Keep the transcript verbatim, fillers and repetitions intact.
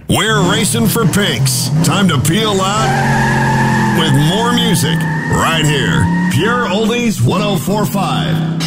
We're racing for pinks. Time to peel out with more music right here. Pure Oldies one oh four point five.